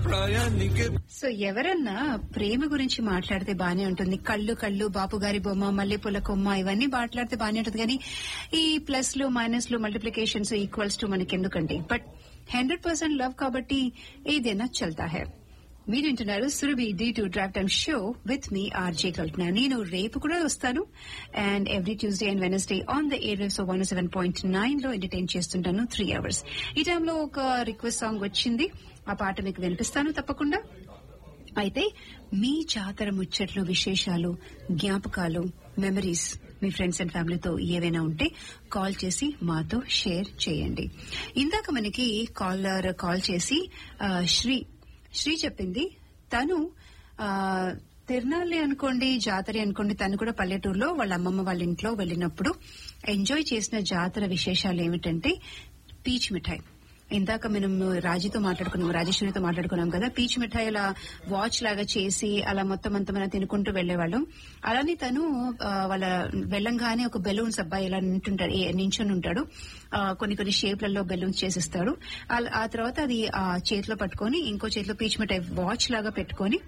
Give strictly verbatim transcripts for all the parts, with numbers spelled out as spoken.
So ఎవరన్నా ప్రేమ గురించి మాట్లాడితే బానే ఉంటుంది. కళ్ళు కళ్ళు, బాపు గారి బొమ్మ, మల్లెపూల కొమ్మ ఇవన్నీ మాట్లాడితే బానే ఉంటుంది. కానీ ఈ ప్లస్ లు మైనస్ లు మల్టిప్లికేషన్స్ ఈక్వల్స్ టు మనకి ఎందుకండి? బట్ హండ్రెడ్ పర్సెంట్ లవ్ కాబట్టి ఏదైనా చల్తా హై. మీరు వింటున్నారు Surabhi D two drive time show with me RJ కల్పన. నేను రేపు కూడా వస్తాను and every Tuesday and Wednesday on the air waves one seven point nine లో ఎంటర్టైన్ చేస్తుంటాను త్రీ అవర్స్. ఈ టైంలో ఒక రిక్వెస్ట్ సాంగ్ వచ్చింది, ఆ పాట మీకు వినిపిస్తాను తప్పకుండా. అయితే మీ జాతర ముచ్చట్లు, విశేషాలు, జ్ఞాపకాలు, మెమరీస్ మీ ఫ్రెండ్స్ అండ్ ఫ్యామిలీతో ఏవైనా ఉంటే కాల్ చేసి మాతో షేర్ చేయండి. ఇందాక మనకి కాలర్ కాల్ చేసి ఆ, శ్రీ శ్రీ చెప్పింది తను ఆ తిరునాళ్ళే అనుకోండి, జాతర అనుకోండి, తను కూడా పల్లెటూరులో వాళ్ళ అమ్మమ్మ వాళ్ళ ఇంట్లో వెళ్ళినప్పుడు ఎంజాయ్ చేసిన జాతర విశేషాలు ఏమిటంటే పీచ్ మిఠాయి. ఇందాక మనం రాజీతో మాట్లాడుకున్నాం, రాజేశ్వరితో మాట్లాడుకున్నాం కదా, పీచ్ మిఠాయి అలా వాచ్ లాగా చేసి అలా మొత్తం అంతా మనం తినుకుంటూ వెళ్లేవాళ్ళం. అలానే తను ఆ, వాళ్ళ వెళ్ళంగానే ఒక బెలూన్స్ అబ్బాయి ఇలా నింటుంటాడు, ఏ- నించుని ఉంటాడు, ఆ, కొన్ని కొన్ని షేప్లలో బెలూన్స్ చేసిస్తాడు. ఆ- ఆ తర్వాత అది ఆ చేతిలో పట్టుకొని ఇంకో చేతిలో పీచ్ మిఠాయి వాచ్ లాగా పెట్టుకొని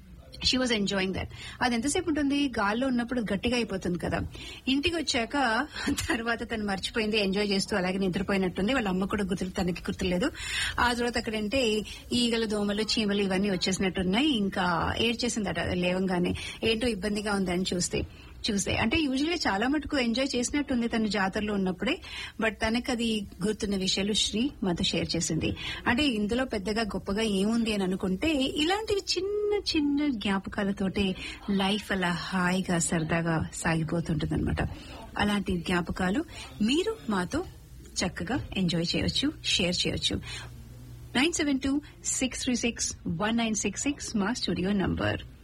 షీ వాజ్ ఎంజాయింగ్ దట్. అది ఎంతసేపు ఉంటుంది, గాల్లో ఉన్నప్పుడు గట్టిగా అయిపోతుంది కదా. ఇంటికి వచ్చాక తర్వాత తను మర్చిపోయింది, ఎంజాయ్ చేస్తూ అలాగే నిద్రపోయినట్టుంది. వాళ్ళ అమ్మ కూడా గుర్తు తనకి గుర్తులేదు. ఆ తర్వాత అక్కడంటే ఈగలు, దోమలు, చీమలు ఇవన్నీ వచ్చేసినట్టున్నాయి. ఇంకా ఏడ్చేసిందట లేవంగానే, ఏంటో ఇబ్బందిగా ఉందని చూస్తే చూస్తే అంటే యూజువల్ గా చాలా మటుకు ఎంజాయ్ చేసినట్టుంది తను జాతరలో ఉన్నప్పుడే. బట్ తనకు అది గుర్తున్న విషయాలు శ్రీ మాతో షేర్ చేసింది. అంటే ఇందులో పెద్దగా గొప్పగా ఏముంది అని అనుకుంటే ఇలాంటివి చిన్న చిన్న జ్ఞాపకాలతోటే లైఫ్ అలా హాయిగా సరదాగా సాగిపోతుంటుంది అనమాట. అలాంటి జ్ఞాపకాలు మీరు మాతో చక్కగా ఎంజాయ్ చేయొచ్చు, షేర్ చేయొచ్చు. Nine seven two six three six one nine six six మా స్టూడియో నంబర్.